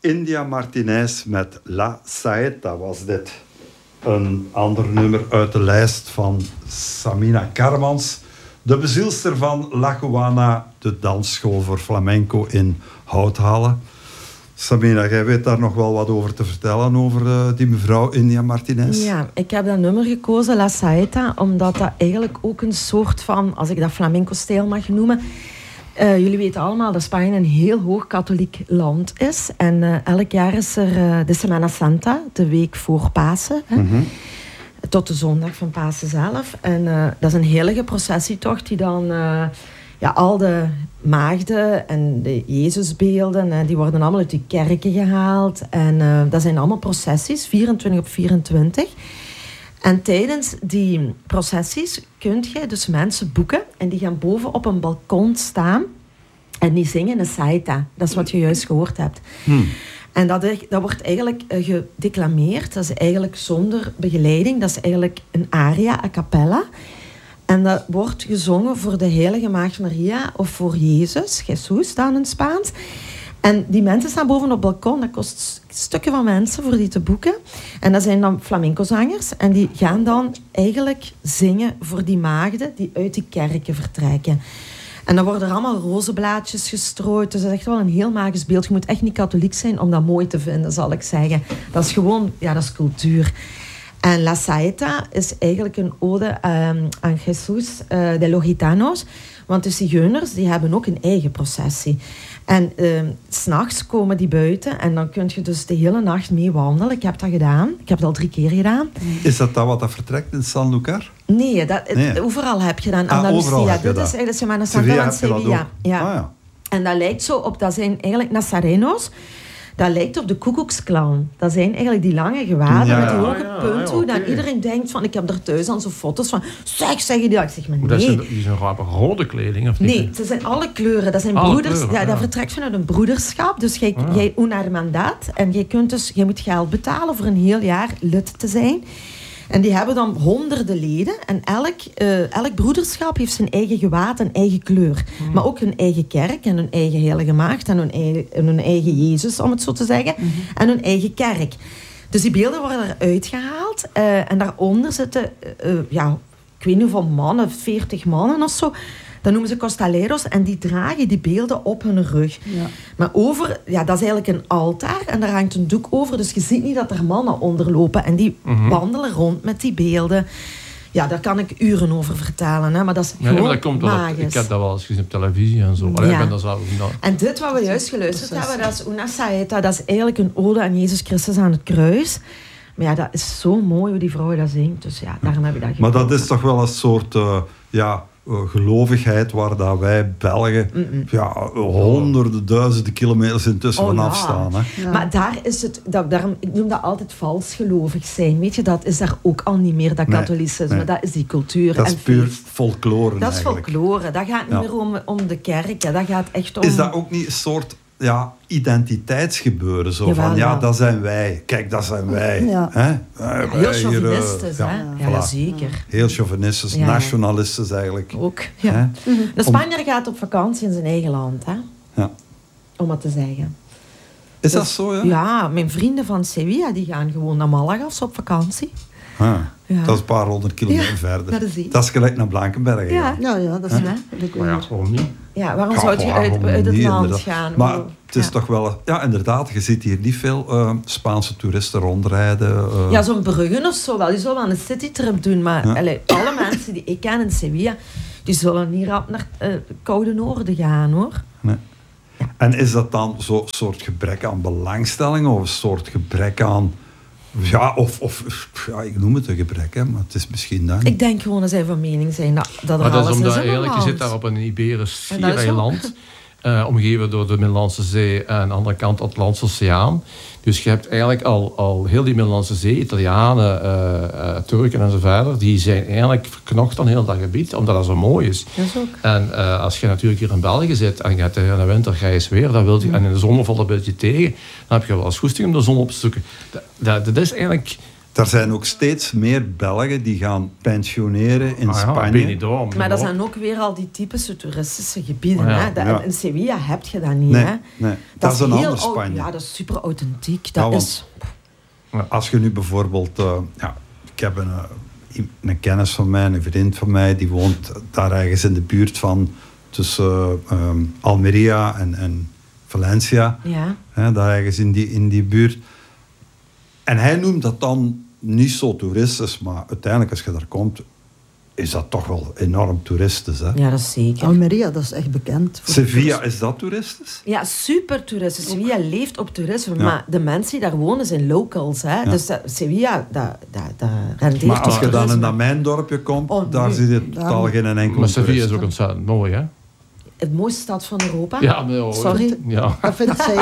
India Martinez met La Saeta was dit. Een ander nummer uit de lijst van Samina Karmans, de bezielster van La Cubana, de dansschool voor flamenco in Houthalen. Samina, jij weet daar nog wel wat over te vertellen, over die mevrouw India Martinez? Ja, ik heb dat nummer gekozen, La Saeta, omdat dat eigenlijk ook een soort van, als ik dat flamenco-stijl mag noemen... jullie weten allemaal dat Spanje een heel hoog katholiek land is. En elk jaar is er de Semana Santa, de week voor Pasen. Hè? Mm-hmm. Tot de zondag van Pasen zelf. En dat is een heilige processietocht die dan... al de maagden en de Jezusbeelden, die worden allemaal uit die kerken gehaald. En dat zijn allemaal processies, 24 op 24. En tijdens die processies kun je dus mensen boeken en die gaan boven op een balkon staan en die zingen een saeta. Dat is wat je juist gehoord hebt. En dat wordt eigenlijk gedeclameerd. Dat is eigenlijk zonder begeleiding. Dat is eigenlijk een aria a cappella. En dat wordt gezongen voor de heilige Maagd Maria of voor Jezus, Jesus dan in Spaans. En die mensen staan boven op het balkon. Dat kost stukken van mensen voor die te boeken. En dat zijn dan flamencozangers. En die gaan dan eigenlijk zingen voor die maagden die uit die kerken vertrekken. En dan worden er allemaal rozenblaadjes gestrooid. Dus dat is echt wel een heel magisch beeld. Je moet echt niet katholiek zijn om dat mooi te vinden, zal ik zeggen. Dat is gewoon, dat is cultuur. En La Saeta is eigenlijk een ode aan Jesus de los Gitanos. Want de zigeuners die hebben ook een eigen processie. En 's nachts komen die buiten en dan kun je dus de hele nacht mee wandelen. Ik heb dat gedaan. Ik heb het al 3 keer gedaan. Is dat wat dat vertrekt in Sanlúcar? Nee, overal heb je dat. In Andalusia. Dit is eigenlijk de Semana Santa van Sevilla. Ja. En dat lijkt zo op, dat zijn eigenlijk Nazarenos. Dat lijkt op de Koekoeksclown. Dat zijn eigenlijk die lange gewaden met die hoge punthoed. Okay. En iedereen denkt van, ik heb er thuis al zo foto's van. Zeggen die dat? Ik zeg, maar nee. Die zijn rode kleding, of niet? Nee, ze zijn alle kleuren. Dat zijn broeders. Kleuren, dat vertrekt vanuit een broederschap. Dus jij una mandaat. En jij moet geld betalen voor een heel jaar lid te zijn. En die hebben dan honderden leden. En elk broederschap heeft zijn eigen gewaad en eigen kleur. Maar ook hun eigen kerk en hun eigen heilige maagd. En hun eigen Jezus, om het zo te zeggen. En hun eigen kerk. Dus die beelden worden eruit gehaald. En daaronder zitten, ik weet niet hoeveel mannen, 40 mannen of zo. Dat noemen ze costaleros. En die dragen die beelden op hun rug. Ja. Maar dat is eigenlijk een altaar. En daar hangt een doek over. Dus je ziet niet dat er mannen onderlopen. En die wandelen rond met die beelden. Ja, daar kan ik uren over vertellen. Hè? Maar dat is gewoon maar dat komt magisch. Ik heb dat wel eens gezien op televisie en zo. En dit wat we juist geluisterd hebben, dat is Una Saeta. Dat is eigenlijk een ode aan Jezus Christus aan het kruis. Maar ja, dat is zo mooi hoe die vrouw dat zingt. Dus ja, daarom heb ik dat gekozen. Maar dat is toch wel een soort... gelovigheid waar dat wij Belgen honderden, duizenden kilometers intussen vanaf staan. Hè? Ja. Maar daar is het, daarom, ik noem dat altijd vals gelovig zijn. Weet je, dat is daar ook al niet meer, dat katholicisme. Nee. Dat is die cultuur. Dat is puur folklore. Dat is folklore. Dat gaat niet meer om de kerk. Dat gaat echt om... Is dat ook niet een soort identiteitsgebeuren? Zo van, dat zijn wij. Kijk, dat zijn wij. Ja. Hè? Heel chauvinistisch, hè? Ja, zeker. Heel chauvinistisch, nationalistisch eigenlijk. Ook, ja. De Spanjaard gaat op vakantie in zijn eigen land, hè? Ja. Om het te zeggen. Is dat zo, ja? Ja, mijn vrienden van Sevilla, die gaan gewoon naar Malaga op vakantie. Ja. Dat is een paar 100 kilometer verder. Dat is gelijk naar Blankenberge. Ja, dat is waarom niet? Ja, waarom zou je uit het land gaan? Maar het is toch wel... Ja, inderdaad, je ziet hier niet veel Spaanse toeristen rondrijden. Zo'n Bruggen of zo wel. Die zullen wel een citytrip doen. Maar alle mensen die ik ken in Sevilla, die zullen niet rap naar Koude Noorden gaan, hoor. Nee. En is dat dan zo'n soort gebrek aan belangstelling of een soort gebrek aan... ik noem het een gebrek, hè, maar het is misschien dat. Ik denk gewoon dat zij van mening zijn dat er alles is. Dat is omdat eigenlijk, je zit daar op een Iberisch schiereiland, omgeven door de Middellandse Zee en aan de andere kant het Atlantische Oceaan. Dus je hebt eigenlijk al heel die Middellandse Zee, Italianen, Turken en zo verder, die zijn eigenlijk verknocht aan heel dat gebied, omdat dat zo mooi is. Dat is ook. En als je natuurlijk hier in België zit en je hebt in de winter grijs weer, en in de zomer valt een beetje tegen, dan heb je wel eens goesting om de zon op te zoeken. Dat is eigenlijk... Er zijn ook steeds meer Belgen die gaan pensioneren in Spanje. Benidorm. Maar dat zijn ook weer al die typische toeristische gebieden. Ja. Hè? Ja. In Sevilla heb je dat niet. Nee, Hè? nee. Dat is een heel ander Spanje. Ja, dat is super authentiek. Ja, Dat want- is... Als je nu bijvoorbeeld... ik heb een kennis van mij, een vriend van mij, die woont daar ergens in de buurt van tussen Almeria en Valencia. Ja. Hè, daar ergens in die buurt. En hij noemt dat dan niet zo toeristisch, maar uiteindelijk als je daar komt, is dat toch wel enorm toeristisch. Hè? Ja, dat is zeker. Almeria, dat is echt bekend. Voor Sevilla, is dat toeristisch? Ja, super toeristisch. Sevilla leeft op toerisme, Ja. maar de mensen die daar wonen zijn locals. Hè? Ja. Dus Sevilla, dat rendeert Maar als op je dan toerisme. in dat mijndorpje komt, Oh, daar nee. zit het totaal geen enkele Maar Sevilla toerist. is ook ontzettend mooi, hè? Het mooiste stad van Europa. Ja, maar, Sorry. Ja. Dat vindt zij.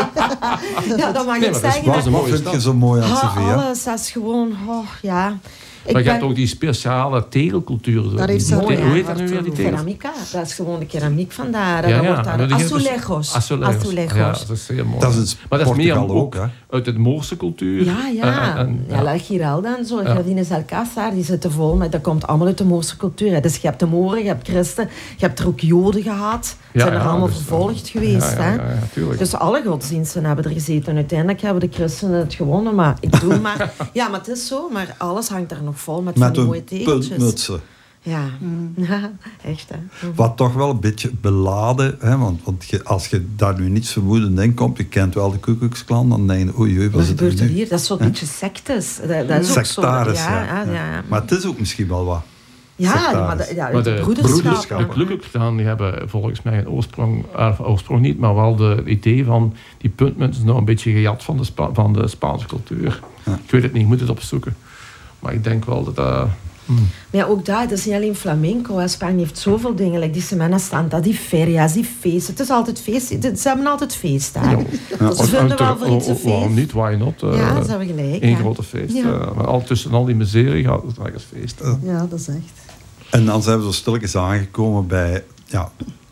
Ja, dat mag Nee, ik maar dat is zeggen. waar, hè. een Wat mooie vind je stad. zo mooi aan Sevilla? Alles, dat is gewoon... Oh, ja. Maar je hebt ook die speciale tegelcultuur. Daar heeft ze Hoe mooi, heet hè, dat nu weer, die tegels? Keramica, dat is gewoon de keramiek vandaar. Ja, Dat ja. wordt daar Maar die heeft dus- azulejos. Azulejos. Ja, dat is heel mooi. Dat is in maar dat is meer Portugal ook ook, hè? uit de Moorse cultuur. Ja, ja. Ja. La Giralda en zo, Ja. Jardines Alcázar, die zitten vol met... Dat komt allemaal uit de Moorse cultuur. Hè. Dus je hebt de Moren, je hebt christen, je hebt er ook Joden gehad. Ze zijn er allemaal dus, vervolgd geweest. Ja, hè. ja, tuurlijk. Dus alle godsdiensten hebben er gezeten. En uiteindelijk hebben de christenen het gewonnen. Maar ik doe maar... Ja, maar het is zo. Maar alles hangt er nog vol met van Met die hun mooie tegeltjes. puntmutsen. Ja. Ja, echt hè. Wat toch wel een beetje beladen, hè? Want als je daar nu niets vermoedend in komt, je kent wel de Ku Klux Klan, dan denk je, oei, Wat wat zit er gebeurt er nu? hier? Dat is zo'n beetje sectes. Dat is ook Sectarisch, zo. ja. Maar het is ook misschien wel wat. Ja, sectarisch. maar ja, Maar de de broederschap. De Ku Klux Klan die hebben volgens mij een oorsprong niet, maar wel de idee van die puntmunt is nou een beetje gejat van de Spaanse cultuur. Ja. Ik weet het niet, ik moet het opzoeken. Maar ik denk wel dat... Maar ja, ook dat, het is niet alleen flamenco. Hè. Spanje heeft zoveel dingen, like die Semana Santa, die feria's, die feesten. Het is altijd feest. Ze hebben altijd feestdagen. Ze vinden wel voor iets een Waarom feest. niet? Why not? Ja, ze hebben gelijk. Eén ja. grote feest. Ja. Maar al tussen al die miserie gaat het ergens feest. Ja, dat is echt. En dan zijn we zo stilletjes aangekomen bij... Ja,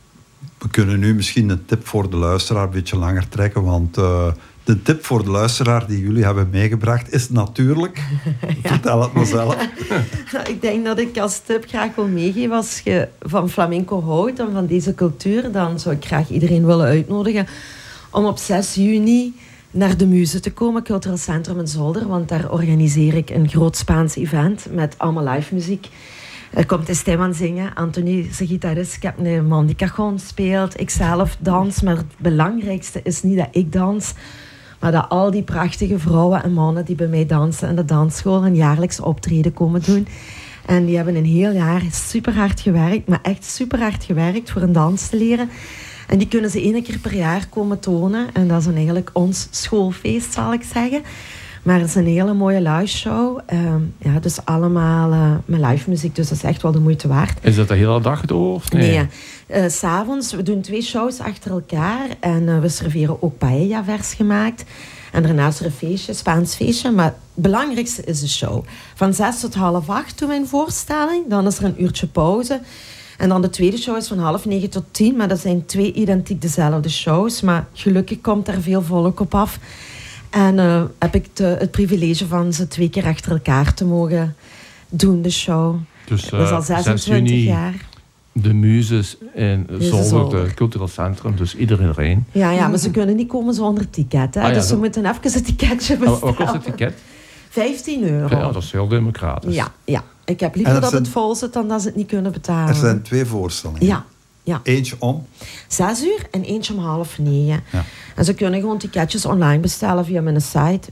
we kunnen nu misschien een tip voor de luisteraar een beetje langer trekken, want de tip voor de luisteraar die jullie hebben meegebracht is natuurlijk... Vertel het maar zelf. Nou, ik denk dat ik als tip graag wil meegeven, als je van flamenco houdt en van deze cultuur, dan zou ik graag iedereen willen uitnodigen om op 6 juni naar de Muze te komen, Cultureel Centrum in Zolder, want daar organiseer ik een groot Spaans event met allemaal live muziek. Er komt Esteban zingen, Anthony is een gitarist, ik heb een man die cajon speelt, ik zelf dans, maar het belangrijkste is niet dat ik dans, maar dat al die prachtige vrouwen en mannen die bij mij dansen in de dansschool een jaarlijks optreden komen doen. En die hebben een heel jaar super hard gewerkt, maar echt super hard gewerkt voor een dans te leren. En die kunnen ze 1 keer per jaar komen tonen. En dat is dan eigenlijk ons schoolfeest, zal ik zeggen. Maar het is een hele mooie live show. Ja, dus allemaal met live muziek. Dus dat is echt wel de moeite waard. Is dat de hele dag door? Of nee? Nee, 's avonds, we doen 2 shows achter elkaar. En we serveren ook paella vers gemaakt. En daarnaast er een feestje, Spaans feestje. Maar het belangrijkste is de show. Van 6 tot 7:30 doen we een voorstelling. Dan is er een uurtje pauze. En dan de tweede show is van 8:30 tot 10. Maar dat zijn 2 identiek dezelfde shows. Maar gelukkig komt er veel volk op af. En heb ik het privilege van ze 2 keer achter elkaar te mogen doen, de show. Dus dat is al 6 26 juni, jaar. de Muzes in Zolder, Zolder. het cultureel centrum, dus iedereen. Ja, maar ze kunnen niet komen zonder ticket. Hè? Ah, ja, dus ze dat- moeten even een ticketje Oh, bestellen. wat kost het ticket? €15. Ja, dat is heel democratisch. Ja. Ik heb En liever het dat zijn- het vol zit dan dat ze het niet kunnen betalen. Er zijn 2 voorstellingen. Ja. Eentje om. 6 uur en eentje om 8:30. Ja. En ze kunnen gewoon ticketjes online bestellen via mijn site.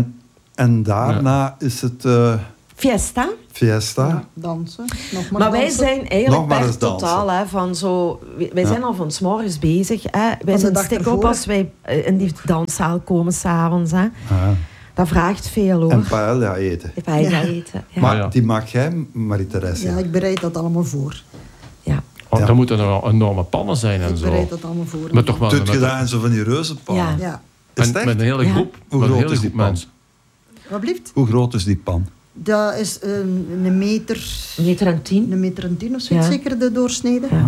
En daarna is het Fiesta. Fiesta. Ja, dansen. Nog maar Maar wij dansen. zijn eigenlijk Nog maar per eens dansen. totaal hè, van zo... Wij zijn al van 's morgens bezig. Hè. Wij de zijn dag stik op ervoor. als wij in die danszaal komen s'avonds. Ah. Dat vraagt veel hoor. En paella eten. Wij Ja. eten. Ja. Maar Ja. die maak jij, Marie-Thérèse? Ja, ik bereid dat allemaal voor. Ja. Want Ja. er moeten er enorme pannen zijn en Ik zo. bereid dat allemaal voor. Maar toch wel Doet je met, dat in zo van die reuzenpan? Ja. Ja. Is het met echt? een hele Ja. groep, Hoe met een groot hele is die groep pan? mensen. Wat blieft? Hoe groot is die pan? Dat is een meter... 1,10 meter. Een meter en 10 of zoiets, Ja. zeker de doorsnede. Ja.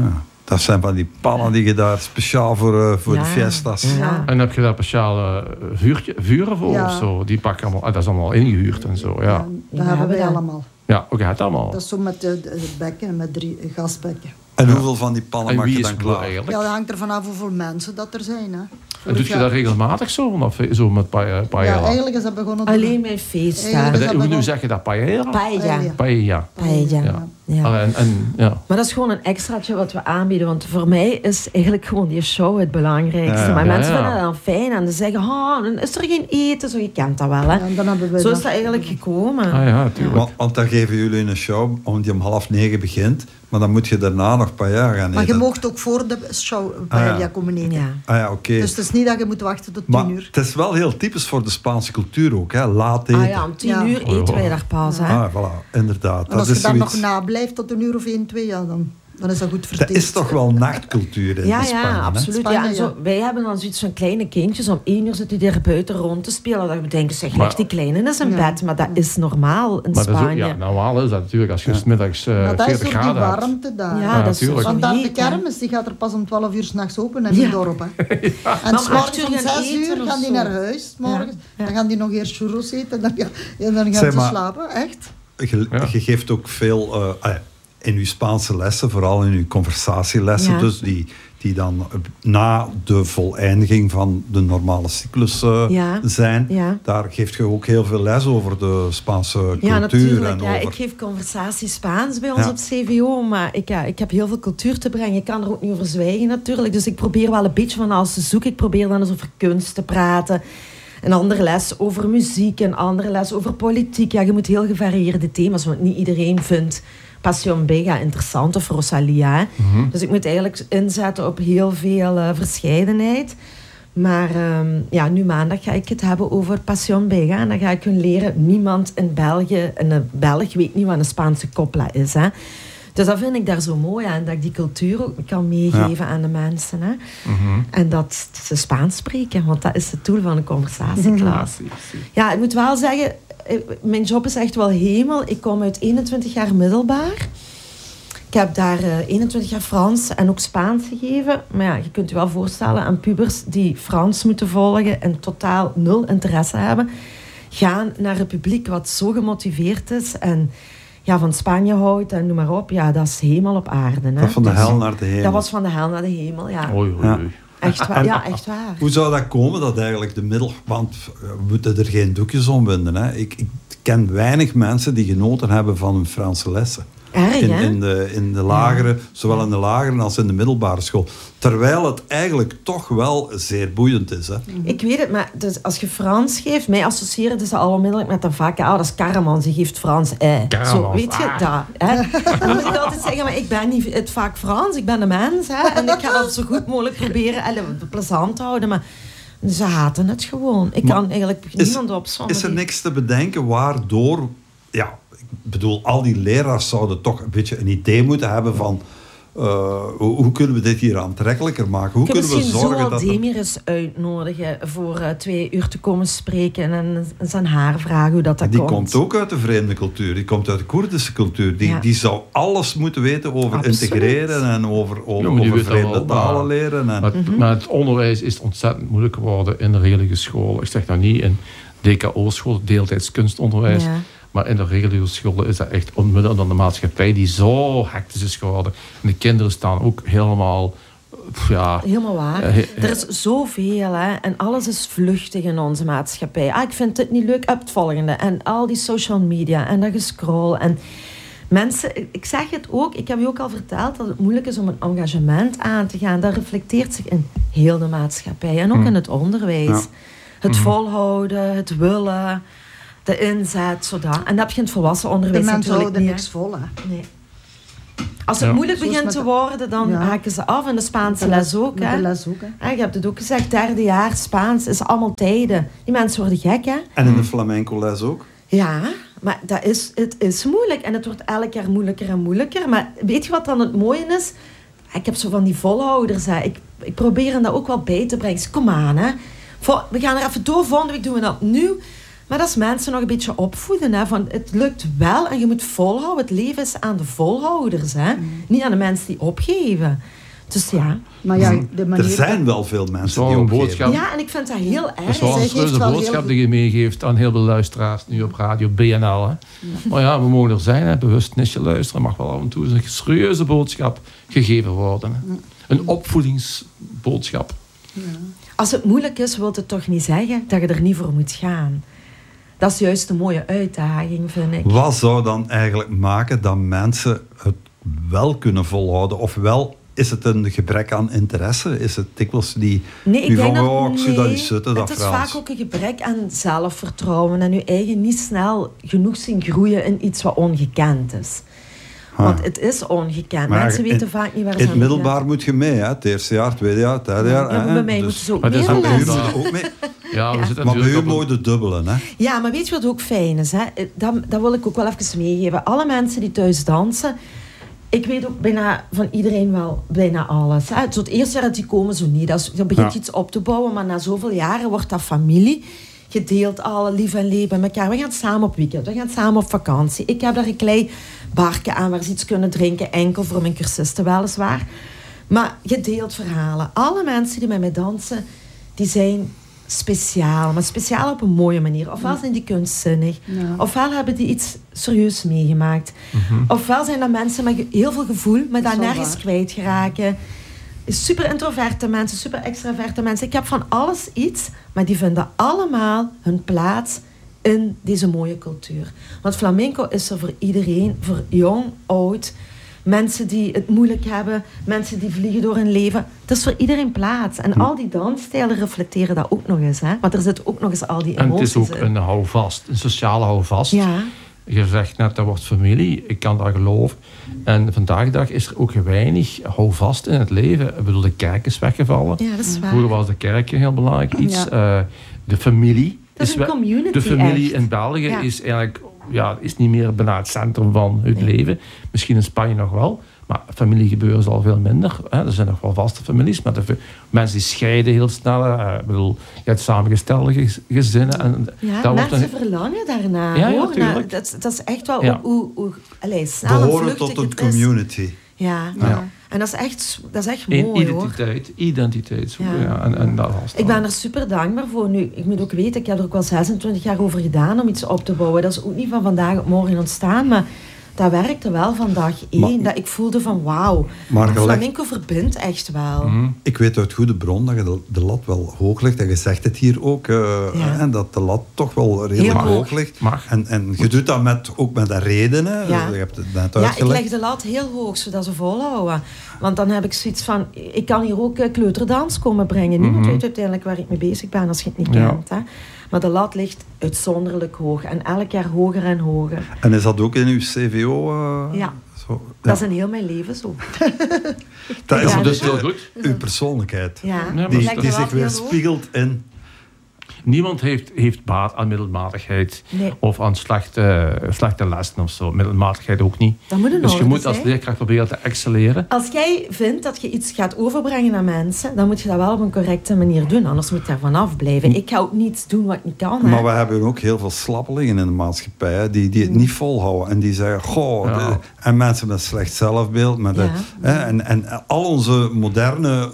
Dat zijn van die pannen die je daar speciaal voor de fiestas... Ja. En heb je daar speciale vuren voor of zo? Die pakken allemaal... dat is allemaal ingehuurd en zo, ja. Dat hebben wij allemaal. Ja, oké, het allemaal. Dat is zo met de bekken, met 3 gasbekken. En hoeveel van die pannen En maak je wie dan is klaar? eigenlijk? Ja, dat hangt er vanaf hoeveel mensen dat er zijn. Hè. En doe je dat regelmatig zo? Of zo met paella? Ja, eigenlijk is dat begonnen... Alleen bij feestdagen. Hoe zeg je dat? Paella? Paella. Paella. Ja. Ja. Ja. Maar dat is gewoon een extraatje wat we aanbieden. Want voor mij is eigenlijk gewoon die show het belangrijkste. Ja. Maar mensen Ja. vinden dat dan fijn. En ze zeggen, dan is er geen eten. Zo, je kent dat wel, hè. Ja, en dan hebben we Zo is dat eigenlijk gekomen. Ah ja, natuurlijk. Want dan geven jullie een show die om 8:30 begint. Maar dan moet je daarna nog paella gaan eten. Maar je mag ook voor de show paella komen eten. Ja. Ah ja, oké. Dus het is niet dat je moet wachten tot 10 Maar uur. het is wel heel typisch voor de Spaanse cultuur ook, hè? Laat eten. Ah ja, om 10 uur eten wij daar pas, hè. Ah, voilà, inderdaad. En als Dat je is dan zoiets... nog nablijft tot 1 uur of 1, 2, ja, dan is dat goed verteerd. Dat is toch wel nachtcultuur in Spanje, Ja, hè? absoluut. Spanje, Ja, en zo, wij hebben dan zoiets van kleine kindjes. Om 1 uur zitten die er buiten rond te spelen. Dat we denken, zeg, leg die kleine is in bed. Maar dat is normaal in Maar dat is ook, Spanje. ja, normaal is dat natuurlijk als je 's middags Maar dat is 40 door die graden hebt. warmte daar. Ja, dat is natuurlijk. zo Want dan de heet, hè. kermis die gaat er pas om 12 uur 's nachts open in het dorp. Hè. En Maar om s 8 morgens uur om gaan 6 eten uur of gaan die zo. naar huis. Morgens. Ja. Dan gaan die nog eerst churros eten en dan gaan Zeg ze maar- slapen. Echt. Je geeft ook veel in uw Spaanse lessen, vooral in uw conversatielessen, Ja. dus die dan na de voleindiging van de normale cyclus zijn. Ja. Daar geeft je ook heel veel les over de Spaanse cultuur. Ja, natuurlijk. En Ja, over... ik geef conversatie Spaans bij ons Ja. op CVO, maar ik heb heel veel cultuur te brengen. Ik kan er ook niet over zwijgen natuurlijk. Dus ik probeer wel een beetje van alles te zoeken. Ik probeer dan eens over kunst te praten. Een andere les over muziek, een andere les over politiek. Ja, je moet heel gevarieerde thema's, want niet iedereen vindt Pasión Vega interessant of Rosalia. Dus ik moet eigenlijk inzetten op heel veel verscheidenheid. Maar nu maandag ga ik het hebben over Pasión Vega. En dan ga ik hun leren, niemand in België, een Belg weet niet wat een Spaanse copla is. Hè. Dus dat vind ik daar zo mooi aan, dat ik die cultuur ook kan meegeven aan de mensen. Hè. En dat ze Spaans spreken, want dat is het doel van een conversatieklas. Ja, ik moet wel zeggen, mijn job is echt wel hemel. Ik kom uit 21 jaar middelbaar. Ik heb daar 21 jaar Frans en ook Spaans gegeven. Maar ja, je kunt je wel voorstellen aan pubers die Frans moeten volgen en totaal 0 interesse hebben, gaan naar een publiek wat zo gemotiveerd is en van Spanje houdt en noem maar op. Ja, dat is hemel op aarde. Hè. Dat van de hel naar de hemel. Dat was van de hel naar de hemel, ja. Oei. Echt waar. Ja, echt waar. Hoe zou dat komen dat eigenlijk want we moeten er geen doekjes om winden. Hè? Ik ken weinig mensen die genoten hebben van hun Franse lessen. Erg, hè? In de lagere, zowel in de lagere als in de middelbare school. Terwijl het eigenlijk toch wel zeer boeiend is. Hè? Ik weet het, maar dus als je Frans geeft, mij associëren ze al onmiddellijk met een vak. Dat is Karamans, die geeft Frans. Zo, weet je dat? Hè? En dan moet ik altijd zeggen, maar ik ben niet het vak Frans, ik ben een mens. Hè? En ik ga dat zo goed mogelijk proberen plezant te houden. Maar ze haten het gewoon. Ik kan eigenlijk niemand opzommen. Is er niks te bedenken waardoor... Ja, ik bedoel, al die leraars zouden toch een beetje een idee moeten hebben van... hoe kunnen we dit hier aantrekkelijker maken? Hoe kunnen we zorgen dat... Demir eens uitnodigen voor 2 uur te komen spreken en zijn haar vragen hoe dat Die komt. komt ook uit de vreemde cultuur. Die komt uit de Koerdische cultuur. Die zou alles moeten weten over Absoluut. integreren en over vreemde talen leren. Maar het onderwijs is ontzettend moeilijk geworden in de reguliere school. Ik zeg nou niet in DKO-school, deeltijds kunstonderwijs. Ja. Maar in de reguliere scholen is dat echt onmiddellijk dan de maatschappij die zo hectisch is geworden. En de kinderen staan ook helemaal... Helemaal waar. Er is zoveel, hè. En alles is vluchtig in onze maatschappij. Ik vind dit niet leuk, het volgende. En al die social media en dat gescroll. En mensen, ik zeg het ook, ik heb je ook al verteld dat het moeilijk is om een engagement aan te gaan. Dat reflecteert zich in heel de maatschappij en ook in het onderwijs. Ja. Het volhouden, het willen, de inzet, zodat. En dat heb je in het volwassen onderwijs natuurlijk niet. De mensen houden niks vol, hè. Nee. Als het moeilijk begint te worden, dan haken ze af. En de Spaanse les ook. Met de les ook, hè. Je hebt het ook gezegd, 3e jaar Spaans is allemaal tijden. Die mensen worden gek, hè. En in de flamenco les ook? Ja, maar het is moeilijk. En het wordt elk jaar moeilijker en moeilijker. Maar weet je wat dan het mooie is? Ik heb zo van die volhouders. Hè. Ik probeer hen dat ook wel bij te brengen. Kom aan, hè. We gaan er even door. Volgende week doen we dat opnieuw. Maar dat is mensen nog een beetje opvoeden. Hè, van het lukt wel en je moet volhouden. Het leven is aan de volhouders. Hè? Niet aan de mensen die opgeven. Dus ja. Maar ja, de Er manier... zijn wel veel mensen die Zo'n opgeven. boodschap. Ja, en ik vind dat heel Dat is erg. wel een Zij geeft serieuze wel boodschap heel die je meegeeft aan heel veel luisteraars nu op radio BNL. Hè. Maar ja, we mogen er zijn, hè. Bewust niet luisteren. Er mag wel af en toe een serieuze boodschap gegeven worden. Hè. Een opvoedingsboodschap. Als het moeilijk is, wil het toch niet zeggen dat je er niet voor moet gaan. Dat is juist een mooie uitdaging, vind ik. Wat zou dan eigenlijk maken dat mensen het wel kunnen volhouden? Ofwel is het een gebrek aan interesse? Is het dikwijls die Ik denk van, ik zie dat niet zitten, dat het is Frans. vaak ook een gebrek aan zelfvertrouwen en je eigen niet snel genoeg zien groeien in iets wat ongekend is. Want het is ongekend. Maar Mensen weten vaak niet waar ze in het aan middelbaar moet je mee, hè? Het eerste jaar, het tweede jaar, het derde jaar. Ja, maar bij mij dus, moeten ze ook maar het is meer ook bij u lezen. moet je ook mee. Ja, we zitten Maar bij natuurlijk u op een- mooi de dubbele, hè? Ja, maar weet je wat ook fijn is? Hè? Dat wil ik ook wel even meegeven. Alle mensen die thuis dansen, ik weet ook bijna van iedereen wel bijna alles. Hè? Zo het eerste jaar dat die komen, zo niet. Dan begint je iets op te bouwen, maar na zoveel jaren wordt dat familie. Je deelt alle lief en leed met elkaar. We gaan samen op weekend, we gaan samen op vakantie. Ik heb daar een klein barke aan waar ze iets kunnen drinken, enkel voor mijn cursisten weliswaar. Maar je deelt verhalen. Alle mensen die met mij dansen, die zijn speciaal, maar speciaal op een mooie manier. Ofwel zijn die kunstzinnig, ofwel hebben die iets serieus meegemaakt. Ofwel zijn dat mensen met heel veel gevoel, maar daar nergens kwijt geraken. Super introverte mensen, super extraverte mensen. Ik heb van alles iets, maar die vinden allemaal hun plaats in deze mooie cultuur. Want flamenco is er voor iedereen, voor jong, oud, mensen die het moeilijk hebben, mensen die vliegen door hun leven. Het is voor iedereen plaats. En al die dansstijlen reflecteren dat ook nog eens. Hè? Want er zit ook nog eens al die En emoties het is ook in. een houvast, een sociale houvast. Ja. Je zegt net, dat wordt familie. Ik kan dat geloven. En vandaag de dag is er ook weinig houvast in het leven. Ik bedoel, de kerk is weggevallen. Ja, dat is waar. Vroeger was de kerk een heel belangrijk iets. Ja. De familie. Dat is een community, de familie echt. in België Ja. is eigenlijk is niet meer bijna het centrum van het leven. Misschien in Spanje nog wel. Maar familiegebeuren is al veel minder. Hè. Er zijn nog wel vaste families. Maar mensen die scheiden heel snel. Ik bedoel, je hebt samengestelde gezinnen. En Ja, dat wordt mensen verlangen daarna. Ja, ja, hoor. tuurlijk. Dat is echt wel Ja. hoe snel en Behoren vluchtig tot een het is. community. Ja. Ja. En dat is echt een mooi, hoor. identiteit zoeken. Ja. Ja. En dat was Ik ben er super dankbaar voor. Nu, ik moet ook weten, ik heb er ook wel 26 jaar over gedaan om iets op te bouwen. Dat is ook niet van vandaag op morgen ontstaan, maar dat werkte wel van dag één. Dat ik voelde van wauw, Maar gelijk- flamenco verbindt echt wel. Ik weet uit goede bron dat je de lat wel hoog ligt. En je zegt het hier ook. En dat de lat toch wel redelijk Heel hoog hoog. ligt. Mag. En je doet dat ook met een reden. Hè. Ja. Je hebt het net Ja, ik uitgelegd. leg de lat heel hoog, zodat ze volhouden. Want dan heb ik zoiets van, ik kan hier ook kleuterdans komen brengen. Niemand weet uiteindelijk waar ik mee bezig ben als je het niet Ja. kent. Hè. Maar de lat ligt uitzonderlijk hoog. En elk jaar hoger en hoger. En is dat ook in uw CVO? Ja. Zo? Dat is in heel mijn leven zo. Dat is Ja, dus dus heel goed. uw persoonlijkheid. Ja, maar Die, dat die de zich lat weer heel hoog. spiegelt in... Niemand heeft baat aan middelmatigheid. Nee. Of aan slechte lessen of zo. Middelmatigheid ook niet. Dat moet een Dus je orde moet als zijn. leerkracht proberen te excelleren. Als jij vindt dat je iets gaat overbrengen aan mensen, dan moet je dat wel op een correcte manier doen. Anders moet je daarvan afblijven. Ik ga ook niets doen wat ik niet kan. Hè. Maar we hebben ook heel veel slappelingen in de maatschappij hè, die het niet volhouden. En die zeggen, goh... Ja. En mensen met slecht zelfbeeld. Met Ja. En al onze moderne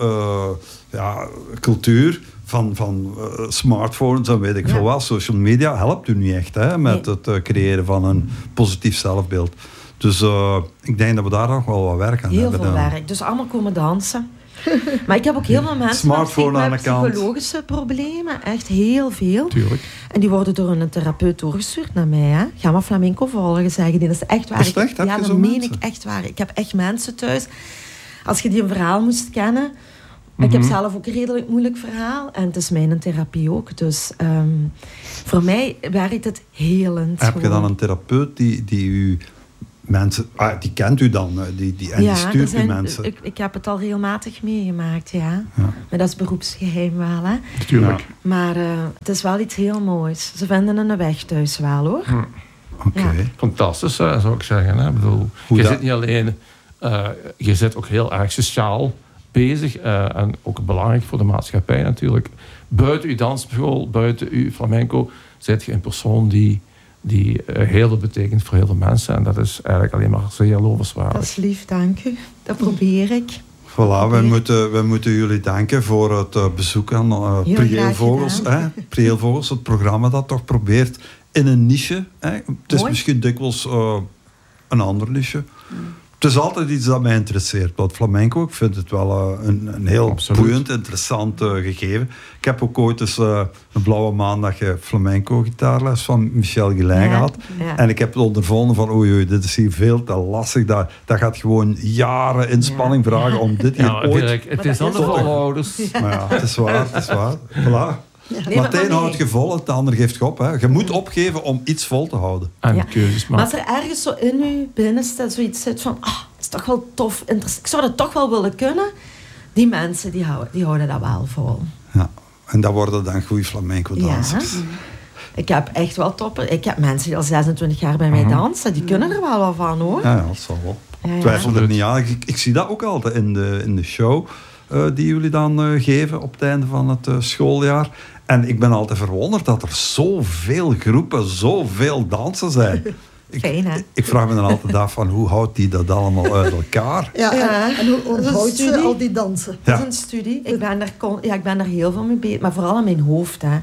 cultuur van smartphones en weet ik veel wat, social media, helpt u niet echt hè, met het creëren van een positief zelfbeeld. Dus ik denk dat we daar nog wel wat werk aan Heel hebben. veel werk. Dus allemaal komen dansen. Maar ik heb ook heel veel mensen Smartphone met aan de kant. psychologische problemen. Echt heel veel. Tuurlijk. En die worden door een therapeut doorgestuurd naar mij. Hè. Ga maar flamenco volgen, zeggen die. Dat is echt waar. Is het echt? Heb Ja, je dat zo meen mensen? ik echt waar. Ik heb echt mensen thuis. Als je die een verhaal moest kennen... Ik heb zelf ook een redelijk moeilijk verhaal. En het is mijn therapie ook. Dus voor mij werkt het helend. Heb je dan gewoon. een therapeut die u mensen... die kent u dan, die stuurt u mensen? Ik heb het al regelmatig meegemaakt, ja. Maar dat is beroepsgeheim wel, hè. Natuurlijk. Maar het is wel iets heel moois. Ze vinden een weg thuis wel, hoor. Oké. Ja. Fantastisch, zou ik zeggen. Hè. Ik bedoel, Hoe je dat- zit niet alleen... je zit ook heel erg sociaal bezig. En ook belangrijk voor de maatschappij natuurlijk. Buiten uw dansschool, buiten uw flamenco... zit je een persoon die heel veel betekent voor heel veel mensen. En dat is eigenlijk alleen maar zeer Dat lovenswaardig. is lief, dank u. Dat probeer ik. Voilà, wij moeten jullie danken voor het bezoek aan Heel Prieelvogels. Prieelvogels, het programma dat toch probeert in een niche. Het is misschien dikwijls een ander niche. Het is altijd iets dat mij interesseert. Want flamenco, ik vind het wel een heel boeiend, interessant gegeven. Ik heb ook ooit eens een blauwe maandag flamenco gitaarles van Michel Guillain gehad. Ja. En ik heb het ondervonden van oei, dit is hier veel te lastig. Dat gaat gewoon jaren inspanning vragen om dit hier ooit... Dirk, het is aan de voorouders. Maar ja, het is waar. Voilà. Nee, Martijn houdt je vol, het ander geeft op. Hè. Je moet opgeven om iets vol te houden. En keuzes Maar maken. als er ergens zo in je binnenste zoiets zit van... het is toch wel tof, ik zou dat toch wel willen kunnen. Die mensen, die houden dat wel vol. Ja. En dat worden dan goede flamenco-dansers. Ja. Ik heb echt wel toppen. Ik heb mensen die al 26 jaar bij mij dansen. Die kunnen er wel wat van, hoor. Ja, dat zal wel. Ja. Twijfel er niet aan. Ik zie dat ook altijd in de show die jullie dan geven op het einde van het schooljaar. En ik ben altijd verwonderd dat er zoveel groepen, zoveel dansen zijn. Fijn, hè? Ik vraag me dan altijd af van hoe houdt die dat allemaal uit elkaar? Ja, Ja. en hoe Dat is een onthoudt ze studie. al die dansen? Dat Ja. is een studie. Ik ben daar heel veel mee bezig. Maar vooral in mijn hoofd, hè.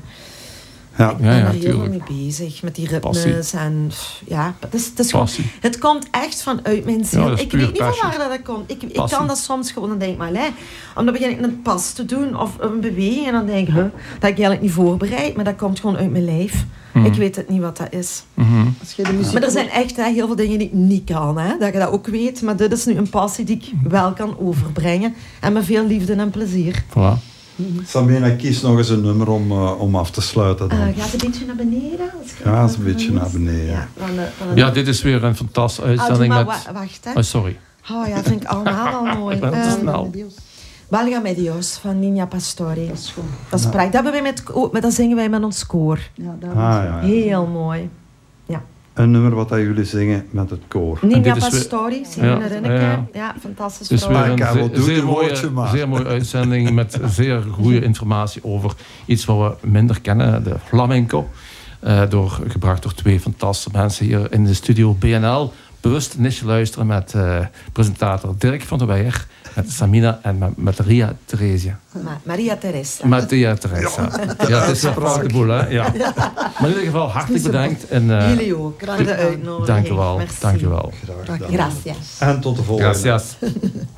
Ja. Ik ben daar heel veel tuurlijk. mee bezig. Met die ritmes. Passie. En ja, het is gewoon, Passie. het komt echt vanuit mijn ziel. Ja, dat is Ik puur weet niet van passie. waar dat komt. Ik Passie. kan dat soms gewoon, dan denk ik maar, om dan begin ik een pas te doen of een beweging en dan denk ik, dat heb ik eigenlijk niet voorbereid, maar dat komt gewoon uit mijn lijf. Ik weet het niet wat dat is. Als je de muziek Maar er zijn echt heel veel dingen die ik niet kan, hè? Dat je dat ook weet. Maar dit is nu een passie die ik wel kan overbrengen. En met veel liefde en plezier. Voilà. Samina, kies nog eens een nummer om af te sluiten. Dan. Gaat een beetje naar beneden? Ja, een beetje naar beneden. Ja, Ja, dit is weer een fantastische uitzending maar met... wacht, hè. Oh, sorry. Oh ja, vind ik allemaal al mooi. Dat is snel. Valga me Dios van Nina Pastori. Dat is goed. Dat is prachtig. Dat, hebben wij dat zingen wij met ons koor. Ja, daar Ja. Heel mooi. Een nummer wat dat jullie zingen met het koor. Nina dit is weer- Pastori, zingen in Rinneke. ja. Ja, fantastisch Dus verhaal. weer een Karel, doe je woordje maar. zeer mooie uitzending met zeer goede informatie over iets wat we minder kennen, de flamenco. Gebracht door twee fantastische mensen hier in de studio BNL. Bewust niet luisteren met presentator Dirk van der Weijer, met Samina en met Ria Theresia. Maria Teresa. Maria Teresa. Ja, het is een prachtige boel, hè? Ja. Maar in ieder geval, hartelijk bedankt. En, Jullie ook. Voor de uitnodiging. dank u wel. Merci. Dank u wel. Graag gedaan. Gracias. En tot de volgende. Gracias.